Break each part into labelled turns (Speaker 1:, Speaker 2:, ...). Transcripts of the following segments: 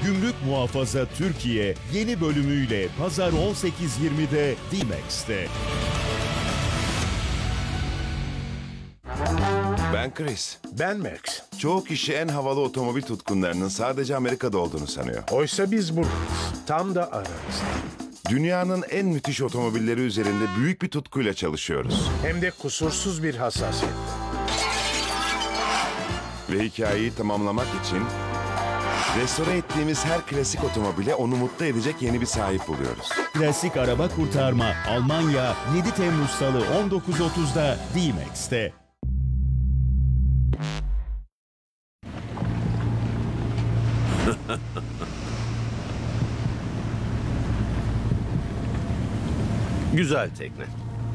Speaker 1: Gümrük Muhafaza Türkiye yeni bölümüyle Pazar 18.20'de D-Max'te.
Speaker 2: Ben Chris.
Speaker 3: Ben Max.
Speaker 2: Çoğu kişi en havalı otomobil tutkunlarının sadece Amerika'da olduğunu sanıyor.
Speaker 3: Oysa biz buradayız. Tam da aramızda.
Speaker 2: Dünyanın en müthiş otomobilleri üzerinde büyük bir tutkuyla çalışıyoruz.
Speaker 3: Hem de kusursuz bir hassasiyet.
Speaker 2: Ve hikayeyi tamamlamak için restore ettiğimiz her klasik otomobile onu mutlu edecek yeni bir sahip buluyoruz.
Speaker 1: Klasik araba kurtarma Almanya 7 Temmuz Salı 19.30'da D-Max'te.
Speaker 4: Güzel tekne.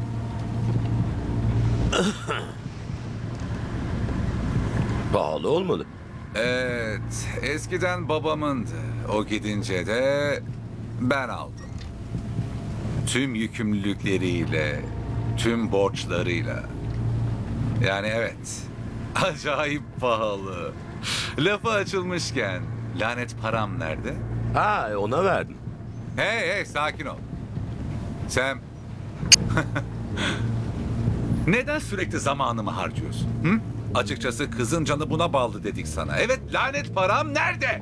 Speaker 4: Pahalı olmalı.
Speaker 5: Evet, eskiden babamındı. O gidince de ben aldım. Tüm yükümlülükleriyle, tüm borçlarıyla. Yani evet, acayip pahalı. Lafı açılmışken, lanet param nerede?
Speaker 4: Ha, ona verdim.
Speaker 5: Hey, sakin ol. Sam, neden sürekli zamanımı harcıyorsun? Hı? Açıkçası kızın canı buna bağlı dedik sana. Evet, lanet param nerede?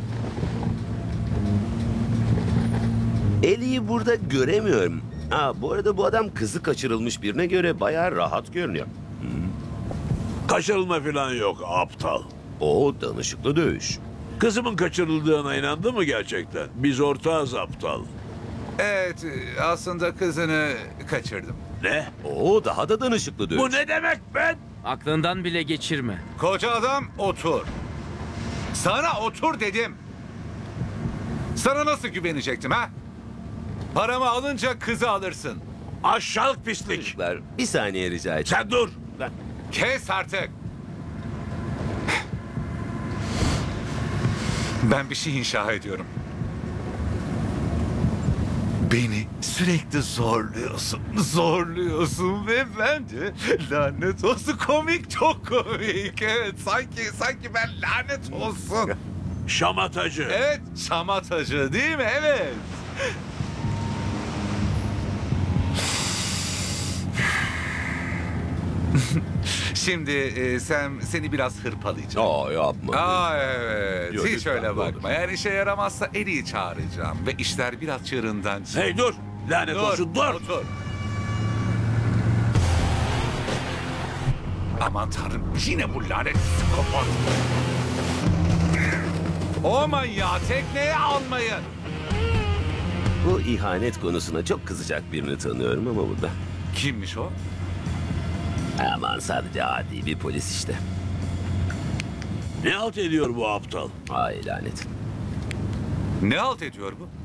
Speaker 4: Ellie'yi burada göremiyorum. Ha, bu arada bu adam kızı kaçırılmış birine göre bayağı rahat görünüyor.
Speaker 6: Kaçırılma falan yok aptal.
Speaker 4: O danışıklı dövüş.
Speaker 6: Kızımın kaçırıldığına inandı mı gerçekten? Biz ortağız aptal.
Speaker 5: Evet, aslında kızını kaçırdım.
Speaker 6: Ne?
Speaker 4: O daha da danışıklı dövüş.
Speaker 6: Bu ne demek ben?
Speaker 7: Aklından bile geçirme.
Speaker 5: Koca adam otur. Sana otur dedim. Sana nasıl güvenecektim ha? Paramı alınca kızı alırsın.
Speaker 6: Aşağılık pislik.
Speaker 4: Çocuklar, bir saniye rica edeceğim.
Speaker 6: Sen dur.
Speaker 5: Kes artık. Ben bir şey inşa ediyorum. Beni sürekli zorluyorsun ve ben de lanet olsun çok komik. Evet, sanki ben lanet olsun.
Speaker 6: Şamatacı.
Speaker 5: Evet, şamatacı değil mi? Evet. Şimdi seni biraz hırpalayacağım.
Speaker 4: Aa, yapma.
Speaker 5: Evet.
Speaker 4: Yok,
Speaker 5: Hiç
Speaker 4: lütfen,
Speaker 5: öyle
Speaker 4: ne
Speaker 5: bakma. Eğer işe yaramazsa Ellie'yi çağıracağım. Ve işler biraz çığırından çıkıyor.
Speaker 6: Hey dur. Lanet olsun dur.
Speaker 5: Otur. Aman tanrım, yine bu lanet psikopat. O manyağı tekneye almayın.
Speaker 4: Bu ihanet konusuna çok kızacak birini tanıyorum ama burada.
Speaker 5: Kimmiş o?
Speaker 4: Aman sadece adi bir polis işte.
Speaker 6: Ne halt ediyor bu aptal?
Speaker 4: Ay lanet.
Speaker 5: Ne halt ediyor bu?